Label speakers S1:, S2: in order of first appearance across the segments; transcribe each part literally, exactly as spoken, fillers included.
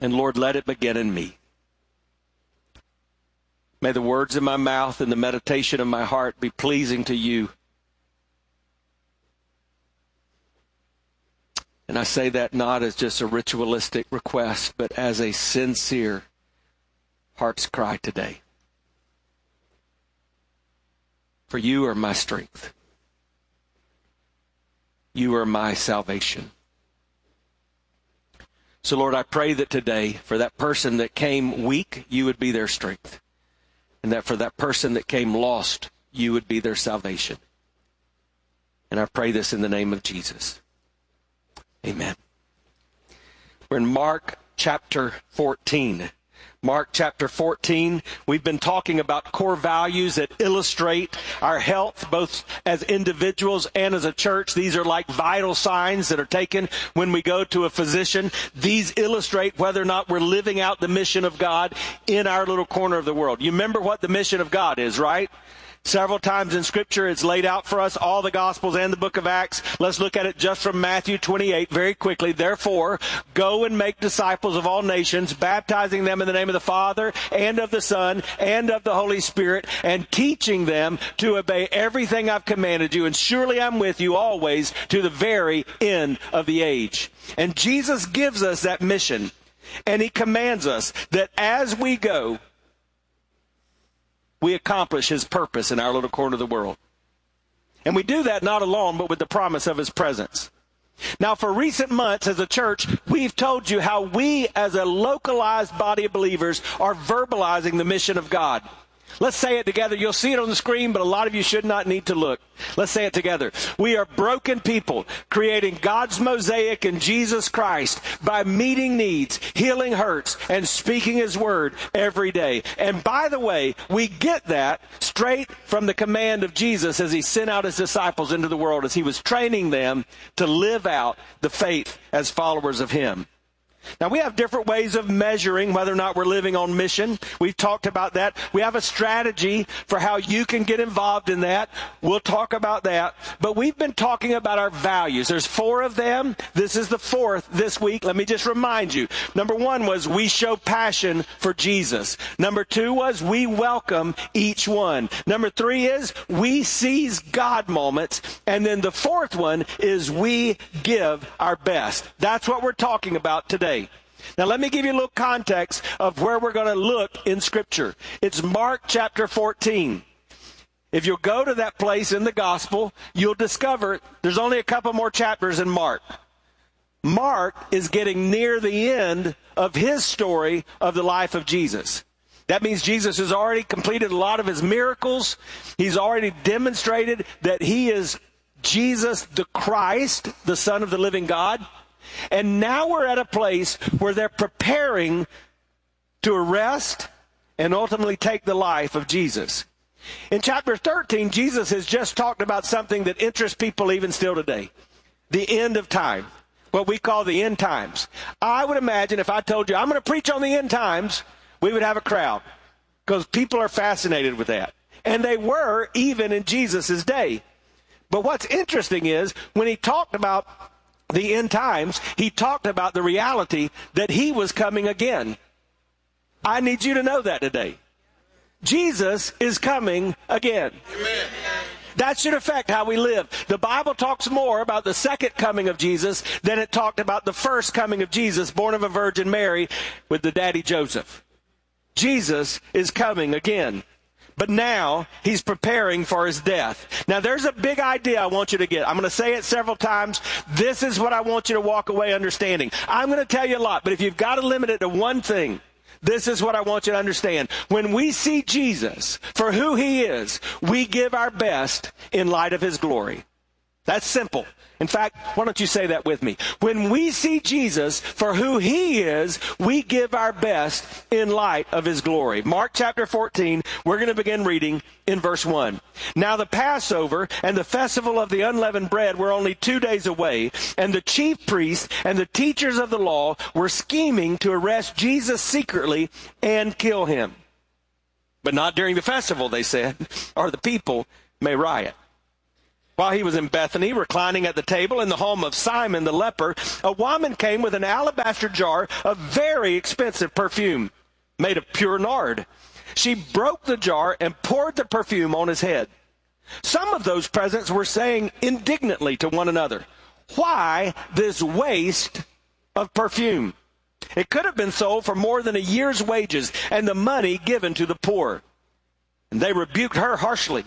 S1: And Lord, let it begin in me. May the words of my mouth and the meditation of my heart be pleasing to you. And I say that not as just a ritualistic request, but as a sincere heart's cry today. For you are my strength. You are my salvation. So, Lord, I pray that today, for that person that came weak, you would be their strength. And that for that person that came lost, you would be their salvation. And I pray this in the name of Jesus. Amen. We're in Mark chapter fourteen. Mark chapter fourteen, we've been talking about core values that illustrate our health, both as individuals and as a church. These are like vital signs that are taken when we go to a physician. These illustrate whether or not we're living out the mission of God in our little corner of the world. You remember what the mission of God is, right? Several times in Scripture, it's laid out for us, all the Gospels and the book of Acts. Let's look at it just from Matthew twenty-eight very quickly. Therefore, go and make disciples of all nations, baptizing them in the name of the Father and of the Son and of the Holy Spirit, and teaching them to obey everything I've commanded you. And surely I'm with you always to the very end of the age. And Jesus gives us that mission, and he commands us that as we go, we accomplish his purpose in our little corner of the world. And we do that not alone, but with the promise of his presence. Now, for recent months as a church, we've told you how we as a localized body of believers are verbalizing the mission of God. Let's say it together. You'll see it on the screen, but a lot of you should not need to look. Let's say it together. We are broken people creating God's mosaic in Jesus Christ by meeting needs, healing hurts, and speaking his word every day. And by the way, we get that straight from the command of Jesus as he sent out his disciples into the world, as he was training them to live out the faith as followers of him. Now, we have different ways of measuring whether or not we're living on mission. We've talked about that. We have a strategy for how you can get involved in that. We'll talk about that. But we've been talking about our values. There's four of them. This is the fourth this week. Let me just remind you. Number one was we show passion for Jesus. Number two was we welcome each one. Number three is we seize God moments. And then the fourth one is we give our best. That's what we're talking about today. Now, let me give you a little context of where we're going to look in Scripture. It's Mark chapter fourteen. If you'll go to that place in the Gospel, you'll discover there's only a couple more chapters in Mark. Mark is getting near the end of his story of the life of Jesus. That means Jesus has already completed a lot of his miracles. He's already demonstrated that he is Jesus the Christ, the Son of the living God. And now we're at a place where they're preparing to arrest and ultimately take the life of Jesus. In chapter thirteen, Jesus has just talked about something that interests people even still today. The end of time. What we call the end times. I would imagine if I told you I'm going to preach on the end times, we would have a crowd. Because people are fascinated with that. And they were even in Jesus' day. But what's interesting is when he talked about the end times, he talked about the reality that he was coming again. I need you to know that today. Jesus is coming again. Amen. That should affect how we live. The Bible talks more about the second coming of Jesus than it talked about the first coming of Jesus, born of a Virgin Mary with the daddy Joseph. Jesus is coming again. But now he's preparing for his death. Now there's a big idea I want you to get. I'm going to say it several times. This is what I want you to walk away understanding. I'm going to tell you a lot, but if you've got to limit it to one thing, this is what I want you to understand. When we see Jesus for who he is, we give our best in light of his glory. That's simple. In fact, why don't you say that with me? When we see Jesus for who he is, we give our best in light of his glory. Mark chapter fourteen, we're going to begin reading in verse one. Now the Passover and the festival of the unleavened bread were only two days away, and the chief priests and the teachers of the law were scheming to arrest Jesus secretly and kill him. But not during the festival, they said, or the people may riot. While he was in Bethany, reclining at the table in the home of Simon the leper, a woman came with an alabaster jar of very expensive perfume, made of pure nard. She broke the jar and poured the perfume on his head. Some of those present were saying indignantly to one another, "Why this waste of perfume? It could have been sold for more than a year's wages and the money given to the poor." And they rebuked her harshly.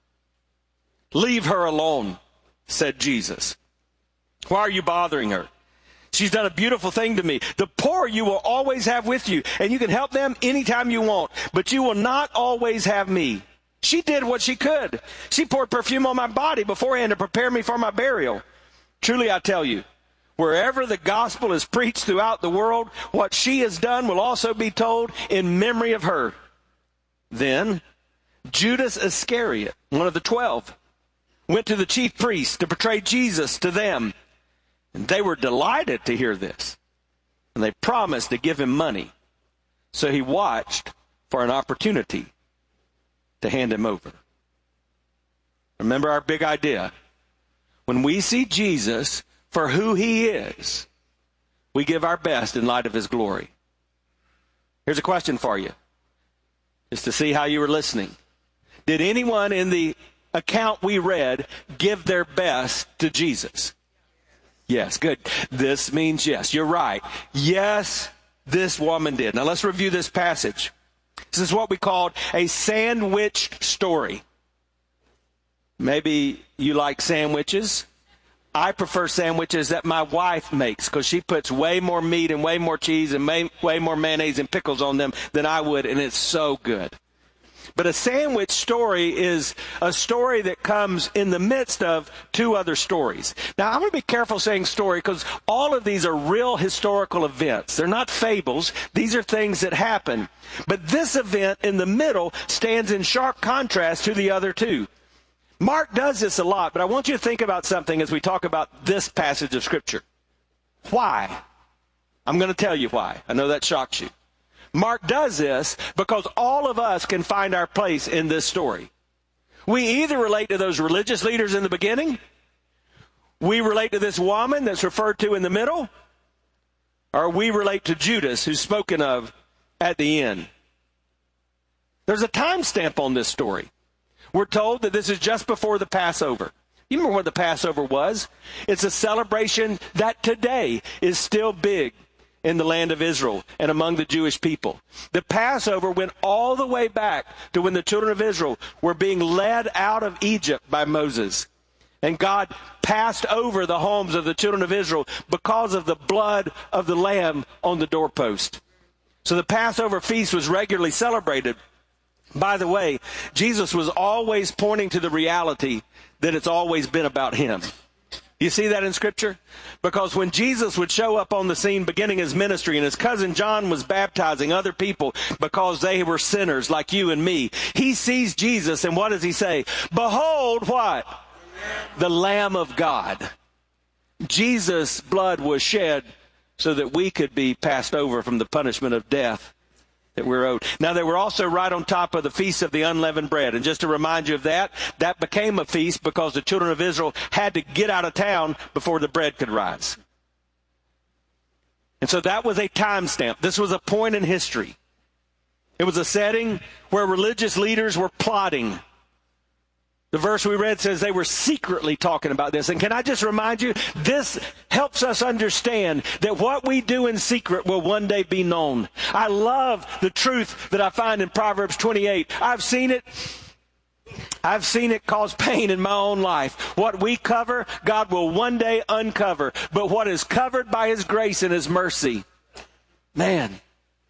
S1: "Leave her alone," said Jesus. "Why are you bothering her? She's done a beautiful thing to me. The poor you will always have with you, and you can help them anytime you want, but you will not always have me. She did what she could. She poured perfume on my body beforehand to prepare me for my burial. Truly I tell you, wherever the gospel is preached throughout the world, what she has done will also be told in memory of her." Then Judas Iscariot, one of the twelve, went to the chief priests to betray Jesus to them. And they were delighted to hear this. And they promised to give him money. So he watched for an opportunity to hand him over. Remember our big idea. When we see Jesus for who he is, we give our best in light of his glory. Here's a question for you, just to see how you were listening. Did anyone in the account we read give their best to Jesus? Yes, good. This means yes. You're right. Yes, this woman did. Now let's review this passage. This is what we called a sandwiched story. Maybe you like sandwiches. I prefer sandwiches that my wife makes because she puts way more meat and way more cheese and way, way more mayonnaise and pickles on them than I would, and it's so good. But a sandwich story is a story that comes in the midst of two other stories. Now, I'm going to be careful saying story because all of these are real historical events. They're not fables. These are things that happen. But this event in the middle stands in sharp contrast to the other two. Mark does this a lot, but I want you to think about something as we talk about this passage of Scripture. Why? I'm going to tell you why. I know that shocks you. Mark does this because all of us can find our place in this story. We either relate to those religious leaders in the beginning, we relate to this woman that's referred to in the middle, or we relate to Judas, who's spoken of at the end. There's a timestamp on this story. We're told that this is just before the Passover. You remember what the Passover was? It's a celebration that today is still big in the land of Israel and among the Jewish people. The Passover went all the way back to when the children of Israel were being led out of Egypt by Moses. And God passed over the homes of the children of Israel because of the blood of the lamb on the doorpost. So the Passover feast was regularly celebrated. By the way, Jesus was always pointing to the reality that it's always been about him. You see that in Scripture? Because when Jesus would show up on the scene beginning his ministry and his cousin John was baptizing other people because they were sinners like you and me, he sees Jesus and what does he say? Behold what? The Lamb of God. Jesus' blood was shed so that we could be passed over from the punishment of death that we're owed. Now, they were also right on top of the Feast of the Unleavened Bread. And just to remind you of that, that became a feast because the children of Israel had to get out of town before the bread could rise. And so that was a timestamp. This was a point in history. It was a setting where religious leaders were plotting. The verse we read says they were secretly talking about this. And can I just remind you, this helps us understand that what we do in secret will one day be known. I love the truth that I find in Proverbs twenty-eight. I've seen it. I've seen it cause pain in my own life. What we cover, God will one day uncover. But what is covered by his grace and his mercy, man,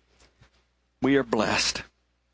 S1: we are blessed.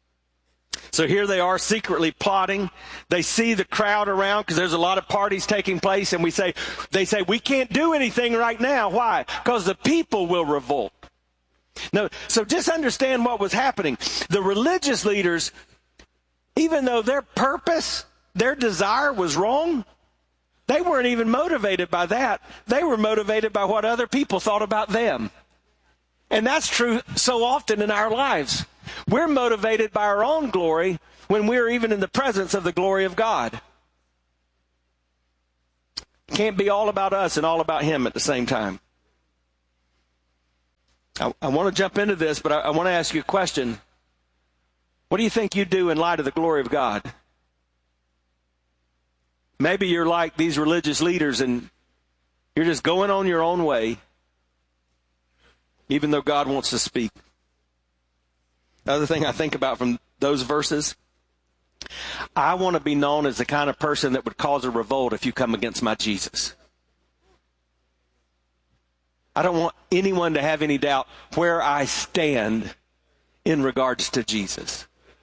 S1: So here they are secretly plotting. They see the crowd around because there's a lot of parties taking place. And we say, they say, we can't do anything right now. Why? Because the people will revolt. No, so just understand what was happening. The religious leaders, even though their purpose, their desire was wrong, they weren't even motivated by that. They were motivated by what other people thought about them. And that's true so often in our lives. We're motivated by our own glory when we're even in the presence of the glory of God. Can't be all about us and all about him at the same time. I, I want to jump into this, but I, I want to ask you a question. What do you think you do in light of the glory of God? Maybe you're like these religious leaders and you're just going on your own way, even though God wants to speak. The other thing I think about from those verses, I want to be known as the kind of person that would cause a revolt if you come against my Jesus. I don't want anyone to have any doubt where I stand in regards to Jesus.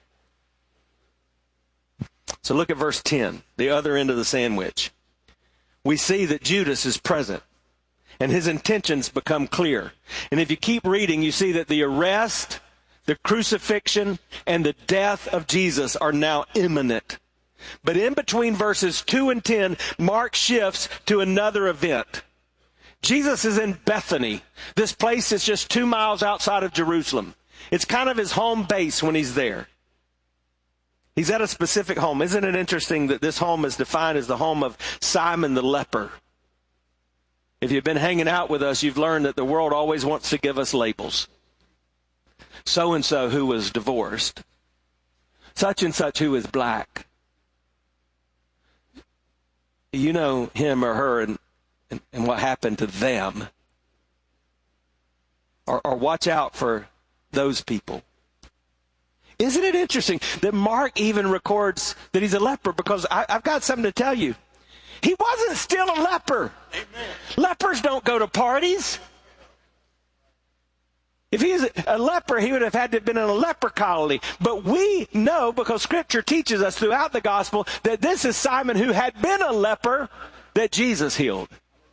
S1: So look at verse ten, the other end of the sandwich. We see that Judas is present, and his intentions become clear. And if you keep reading, you see that the arrest, the crucifixion, and the death of Jesus are now imminent. But in between verses two and ten, Mark shifts to another event. Jesus is in Bethany. This place is just two miles outside of Jerusalem. It's kind of his home base when he's there. He's at a specific home. Isn't it interesting that this home is defined as the home of Simon the leper? If you've been hanging out with us, you've learned that the world always wants to give us labels. So-and-so who was divorced. Such and such who is black. You know him or her and, and, and what happened to them. Or, or watch out for those people. Isn't it interesting that Mark even records that he's a leper? Because I, I've got something to tell you. He wasn't still a leper. Amen. Lepers don't go to parties. If he's a leper, he would have had to have been in a leper colony. But we know, because Scripture teaches us throughout the gospel, that this is Simon who had been a leper that Jesus healed.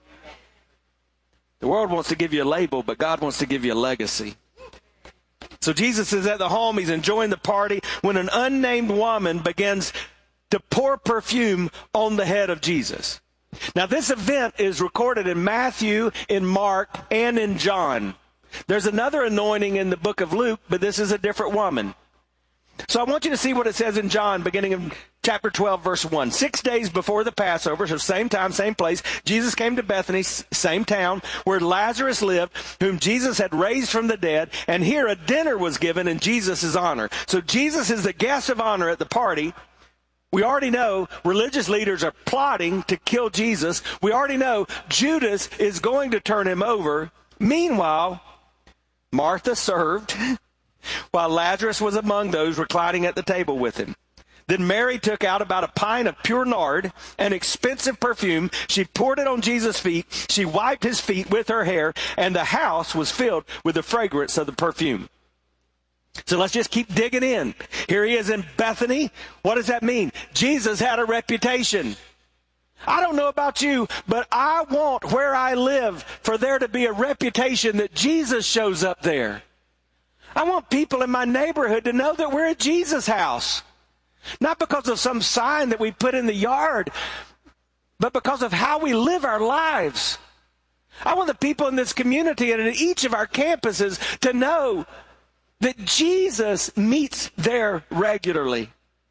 S1: The world wants to give you a label, but God wants to give you a legacy. So Jesus is at the home, he's enjoying the party, when an unnamed woman begins to pour perfume on the head of Jesus. Now this event is recorded in Matthew, in Mark, and in John. There's another anointing in the book of Luke, but this is a different woman. So I want you to see what it says in John, beginning in chapter twelve, verse one. Six days before the Passover, so same time, same place, Jesus came to Bethany, same town, where Lazarus lived, whom Jesus had raised from the dead. And here a dinner was given in Jesus' honor. So Jesus is the guest of honor at the party. We already know religious leaders are plotting to kill Jesus. We already know Judas is going to turn him over. Meanwhile, Martha served, while Lazarus was among those reclining at the table with him. Then Mary took out about a pint of pure nard, an expensive perfume. She poured it on Jesus' feet. She wiped his feet with her hair, and the house was filled with the fragrance of the perfume. So let's just keep digging in. Here he is in Bethany. What does that mean? Jesus had a reputation. I don't know about you, but I want where I live for there to be a reputation that Jesus shows up there. I want people in my neighborhood to know that we're at Jesus' house. Not because of some sign that we put in the yard, but because of how we live our lives. I want the people in this community and in each of our campuses to know that Jesus meets there regularly.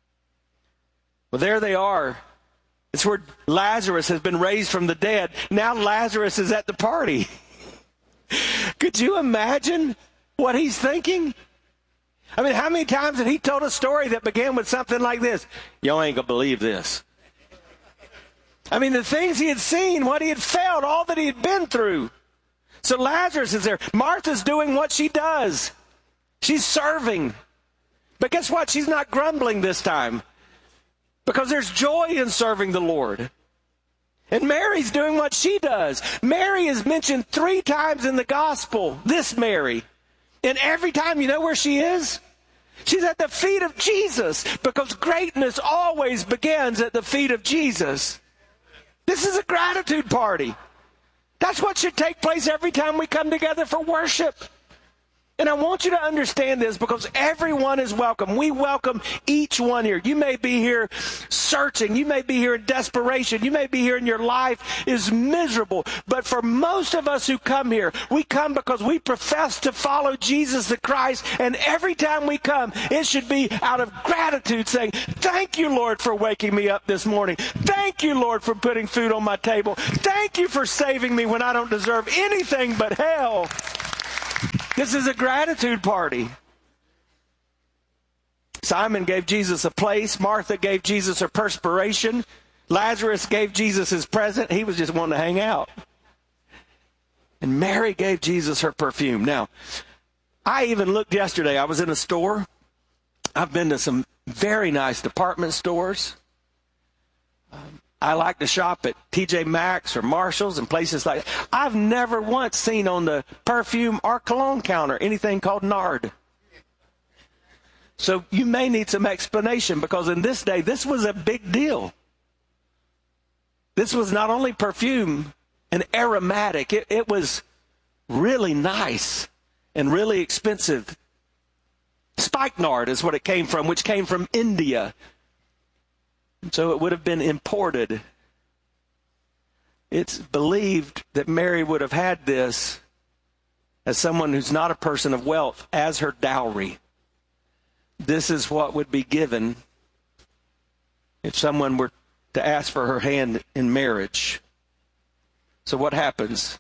S1: Well, there they are. It's where Lazarus has been raised from the dead. Now Lazarus is at the party. Could you imagine what he's thinking? I mean, how many times had he told a story that began with something like this? Y'all ain't gonna believe this. I mean, the things he had seen, what he had felt, all that he had been through. So Lazarus is there. Martha's doing what she does. She's serving. But guess what? She's not grumbling this time. Because there's joy in serving the Lord. And Mary's doing what she does. Mary is mentioned three times in the gospel. This Mary. And every time, you know where she is? She's at the feet of Jesus. Because greatness always begins at the feet of Jesus. This is a gratitude party. That's what should take place every time we come together for worship. And I want you to understand this because everyone is welcome. We welcome each one here. You may be here searching. You may be here in desperation. You may be here and your life is miserable. But for most of us who come here, we come because we profess to follow Jesus the Christ. And every time we come, it should be out of gratitude saying, thank you, Lord, for waking me up this morning. Thank you, Lord, for putting food on my table. Thank you for saving me when I don't deserve anything but hell. This is a gratitude party. Simon gave Jesus a place. Martha gave Jesus her perspiration. Lazarus gave Jesus his present. He was just wanting to hang out. And Mary gave Jesus her perfume. Now, I even looked yesterday. I was in a store. I've been to some very nice department stores. Um, I like to shop at T J Maxx or Marshall's and places like that. I've never once seen on the perfume or cologne counter anything called nard. So you may need some explanation because in this day, this was a big deal. This was not only perfume and aromatic. It, it was really nice and really expensive. Spikenard is what it came from, which came from India. So it would have been imported. It's believed that Mary would have had this as someone who's not a person of wealth as her dowry. This is what would be given if someone were to ask for her hand in marriage. So what happens?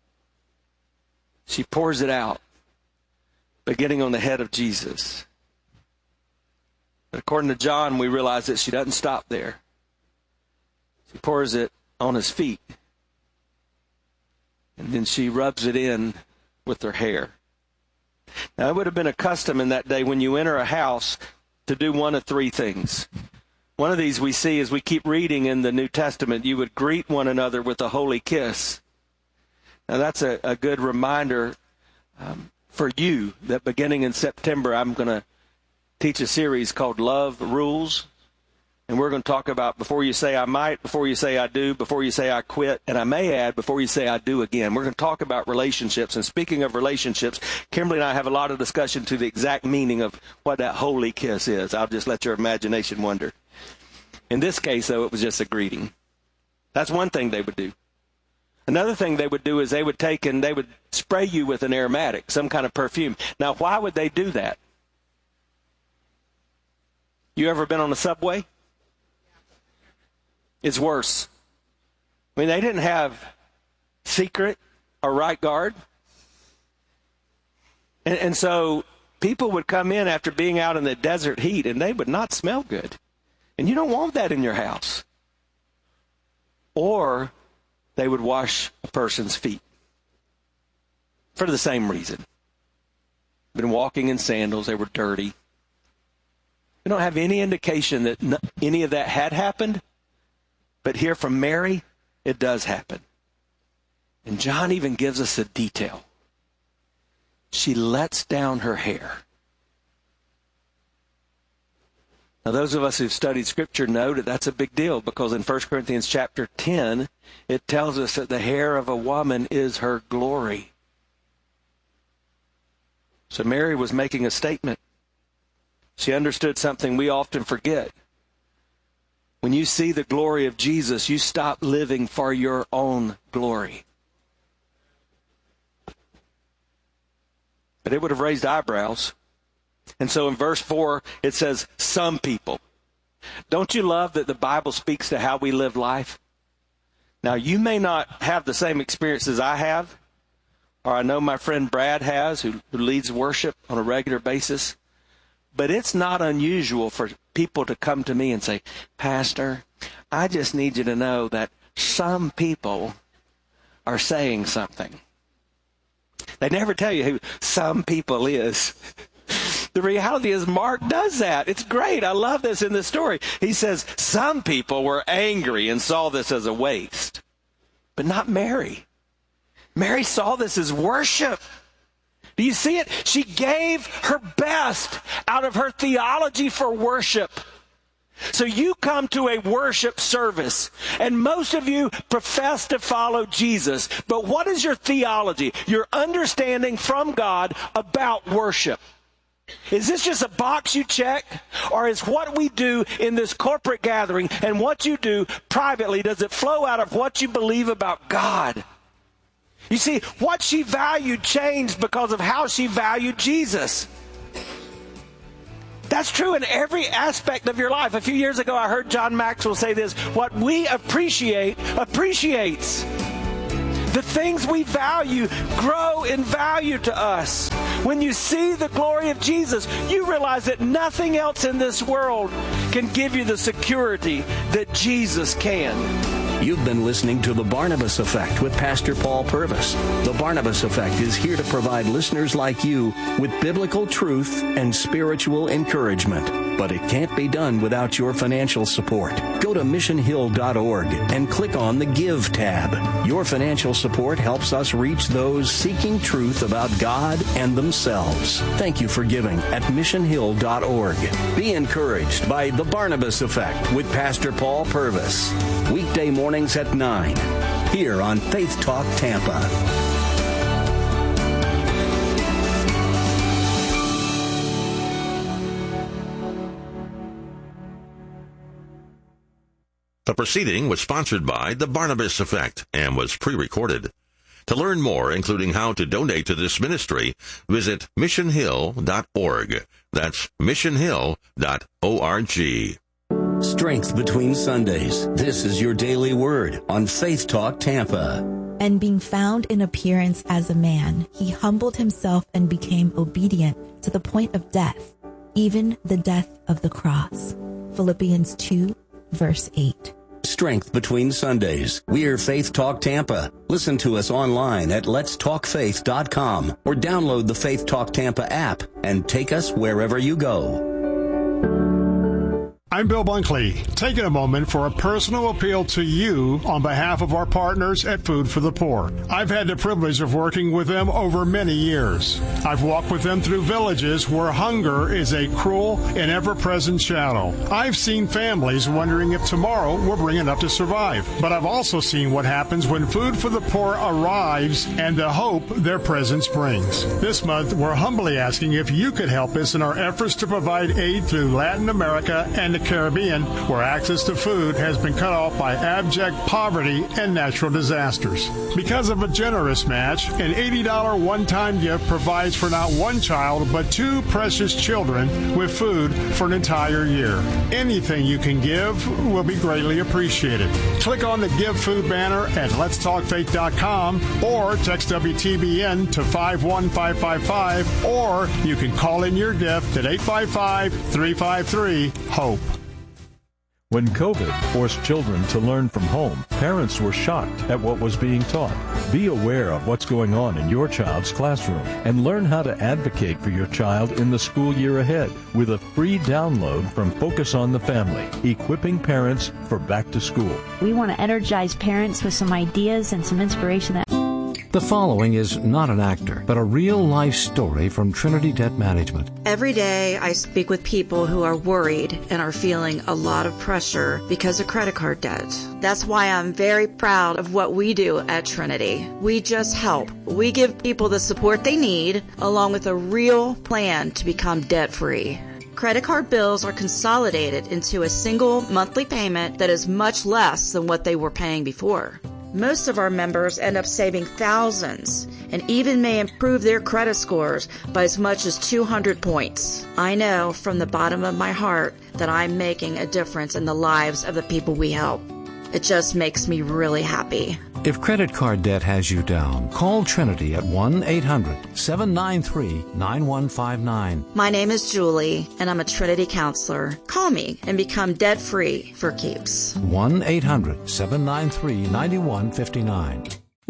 S1: She pours it out, beginning on the head of Jesus. But according to John, we realize that she doesn't stop there. She pours it on his feet. And then she rubs it in with her hair. Now, it would have been a custom in that day when you enter a house to do one of three things. One of these we see as we keep reading in the New Testament. You would greet one another with a holy kiss. Now, that's a, a good reminder um, for you that beginning in September, I'm going to teach a series called Love Rules. And we're going to talk about before you say I might, before you say I do, before you say I quit, and I may add before you say I do again. We're going to talk about relationships. And speaking of relationships, Kimberly and I have a lot of discussion to the exact meaning of what that holy kiss is. I'll just let your imagination wander. In this case, though, it was just a greeting. That's one thing they would do. Another thing they would do is they would take and they would spray you with an aromatic, some kind of perfume. Now, why would they do that? You ever been on a subway? It's worse. I mean, they didn't have secret or right guard. And, and so people would come in after being out in the desert heat, and they would not smell good. And you don't want that in your house. Or they would wash a person's feet for the same reason. Been walking in sandals, they were dirty. We don't have any indication that n- any of that had happened, but here from Mary, it does happen. And John even gives us a detail. She lets down her hair. Now, those of us who've studied Scripture know that that's a big deal because in First Corinthians chapter ten, it tells us that the hair of a woman is her glory. So Mary was making a statement. She understood something we often forget. When you see the glory of Jesus, you stop living for your own glory. But it would have raised eyebrows. And so in verse four, it says, some people. Don't you love that the Bible speaks to how we live life? Now, you may not have the same experiences I have, or I know my friend Brad has, who, who leads worship on a regular basis. But it's not unusual for people to come to me and say, Pastor, I just need you to know that some people are saying something. They never tell you who some people is. The reality is Mark does that. It's great. I love this in the story. He says some people were angry and saw this as a waste, but not Mary. Mary saw this as worship. Do you see it? She gave her best out of her theology for worship. So you come to a worship service, and most of you profess to follow Jesus. But what is your theology, your understanding from God about worship? Is this just a box you check? Or is what we do in this corporate gathering and what you do privately, does it flow out of what you believe about God? You see, what she valued changed because of how she valued Jesus. That's true in every aspect of your life. A few years ago, I heard John Maxwell say this: what we appreciate, appreciates. The things we value grow in value to us. When you see the glory of Jesus, you realize that nothing else in this world can give you the security that Jesus can.
S2: You've been listening to The Barnabas Effect with Pastor Paul Purvis. The Barnabas Effect is here to provide listeners like you with biblical truth and spiritual encouragement. But it can't be done without your financial support. Go to mission hill dot org and click on the Give tab. Your financial support helps us reach those seeking truth about God and themselves. Thank you for giving at mission hill dot org. Be encouraged by The Barnabas Effect with Pastor Paul Purvis. Weekday mornings at nine, here on Faith Talk Tampa.
S3: The proceeding was sponsored by The Barnabas Effect and was pre-recorded. To learn more, including how to donate to this ministry, visit mission hill dot org. That's mission hill dot org.
S2: Strength between Sundays. This is your daily word on Faith Talk Tampa.
S4: And being found in appearance as a man, he humbled himself and became obedient to the point of death, even the death of the cross. Philippians two, verse eight.
S2: Strength between Sundays. We're Faith Talk Tampa. Listen to us online at lets talk faith dot com or download the Faith Talk Tampa app and take us wherever you go.
S5: I'm Bill Bunkley, taking a moment for a personal appeal to you on behalf of our partners at Food for the Poor. I've had the privilege of working with them over many years. I've walked with them through villages where hunger is a cruel and ever-present shadow. I've seen families wondering if tomorrow will bring enough to survive. But I've also seen what happens when Food for the Poor arrives and the hope their presence brings. This month, we're humbly asking if you could help us in our efforts to provide aid through Latin America and the Caribbean, where access to food has been cut off by abject poverty and natural disasters. Because of a generous match, an eighty dollars one-time gift provides for not one child, but two precious children with food for an entire year. Anything you can give will be greatly appreciated. Click on the Give Food banner at lets talk faith dot com or text W T B N to five one five five five, or you can call in your gift at eight five five, three five three, HOPE.
S6: When COVID forced children to learn from home, parents were shocked at what was being taught. Be aware of what's going on in your child's classroom and learn how to advocate for your child in the school year ahead with a free download from Focus on the Family, equipping parents for back to school.
S7: We want to energize parents with some ideas and some inspiration. That
S8: The following is not an actor, but a real-life story from Trinity Debt Management.
S9: Every day I speak with people who are worried and are feeling a lot of pressure because of credit card debt. That's why I'm very proud of what we do at Trinity. We just help. We give people the support they need, along with a real plan to become debt-free. Credit card bills are consolidated into a single monthly payment that is much less than what they were paying before. Most of our members end up saving thousands and even may improve their credit scores by as much as two hundred points. I know from the bottom of my heart that I'm making a difference in the lives of the people we help. It just makes me really happy.
S8: If credit card debt has you down, call Trinity at one eight hundred, seven nine three, nine one five nine.
S9: My name is Julie, and I'm a Trinity counselor. Call me and become debt-free for keeps.
S8: one eight hundred, seven nine three, nine one five nine.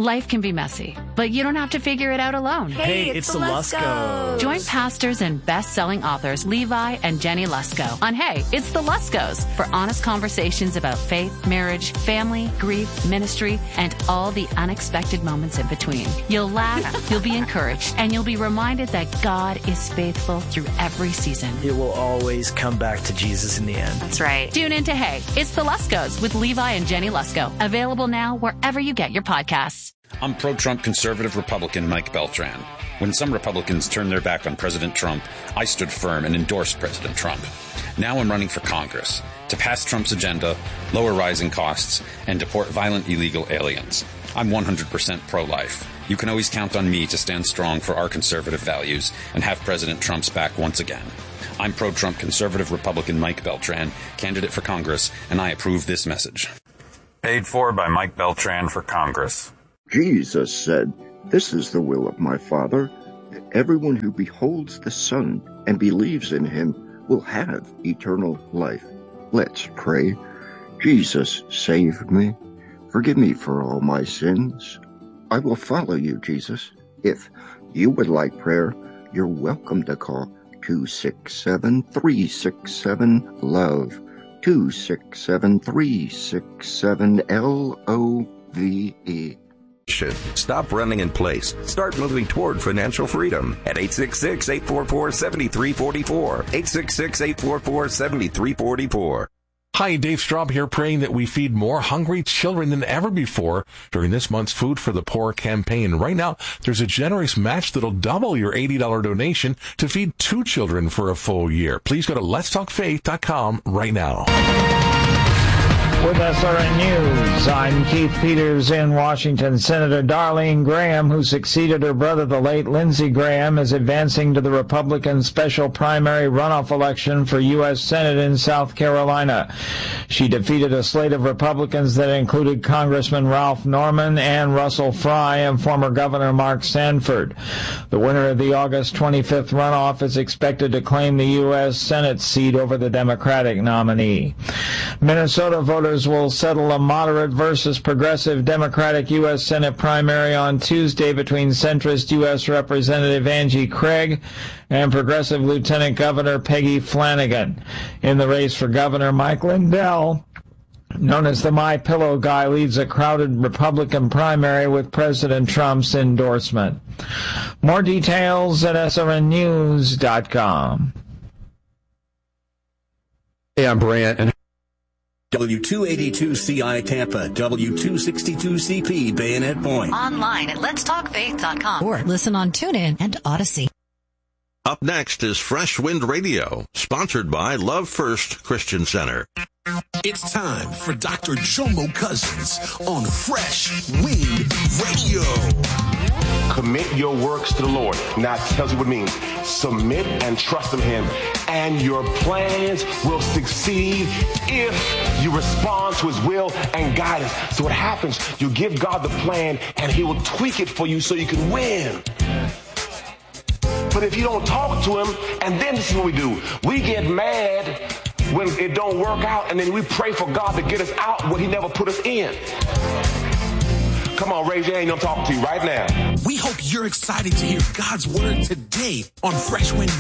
S10: Life can be messy, but you don't have to figure it out alone.
S11: Hey, it's, it's the Luskos.
S10: Join pastors and best-selling authors Levi and Jenny Lusko on Hey, It's the Luskos for honest conversations about faith, marriage, family, grief, ministry, and all the unexpected moments in between. You'll laugh, you'll be encouraged, and you'll be reminded that God is faithful through every season.
S11: It will always come back to Jesus in the end.
S10: That's right. Tune in to Hey, It's the Luskos with Levi and Jenny Lusko. Available now wherever you get your podcasts.
S12: I'm pro-Trump conservative Republican Mike Beltran. When some Republicans turned their back on President Trump, I stood firm and endorsed President Trump. Now I'm running for Congress to pass Trump's agenda, lower rising costs, and deport violent illegal aliens. I'm one hundred percent pro-life. You can always count on me to stand strong for our conservative values and have President Trump's back once again. I'm pro-Trump conservative Republican Mike Beltran, candidate for Congress, and I approve this message. Paid for by Mike Beltran for Congress.
S13: Jesus said, "This is the will of my Father, that everyone who beholds the Son and believes in him will have eternal life." Let's pray. Jesus, save me. Forgive me for all my sins. I will follow you, Jesus. If you would like prayer, you're welcome to call two six seven, three six seven, LOVE, two six seven, three six seven, L O V E.
S14: Stop running in place. Start moving toward financial freedom at eight six six, eight four four, seven three four four. eight six six, eight four four, seven three four four.
S15: Hi, Dave Straub here, praying that we feed more hungry children than ever before during this month's Food for the Poor campaign. Right now, there's a generous match that'll double your eighty dollars donation to feed two children for a full year. Please go to lets talk faith dot com right now.
S16: With S R N News, I'm Keith Peters in Washington. Senator Darlene Graham, who succeeded her brother, the late Lindsey Graham, is advancing to the Republican special primary runoff election for U S Senate in South Carolina. She defeated a slate of Republicans that included Congressman Ralph Norman and Russell Fry and former Governor Mark Sanford. The winner of the August twenty-fifth runoff is expected to claim the U S Senate seat over the Democratic nominee. Minnesota voters will settle a moderate versus progressive Democratic U S Senate primary on Tuesday between centrist U S Representative Angie Craig and progressive Lieutenant Governor Peggy Flanagan. In the race for governor, Mike Lindell, known as the My Pillow guy, leads a crowded Republican primary with President Trump's endorsement. More details at S R N news dot com.
S2: Hey, I'm Brant, and W two eighty-two C I Tampa, W two sixty-two C P Bayonet Point.
S17: Online at lets talk faith dot com or listen on TuneIn and Odyssey.
S3: Up next is Fresh Wind Radio, sponsored by Love First Christian Center.
S18: It's time for Doctor Jomo Cousins on Fresh Wind Radio.
S19: Commit your works to the Lord. Now, it tells you what it means. Submit and trust in him, and your plans will succeed if you respond to his will and guidance. So what happens, you give God the plan, and he will tweak it for you so you can win. But if you don't talk to him, and then this is what we do. We get mad when it don't work out, and then we pray for God to get us out what he never put us in. Come on, raise your hand. I'm talking to you right now.
S18: We hope you're excited to hear God's word today on Fresh Wind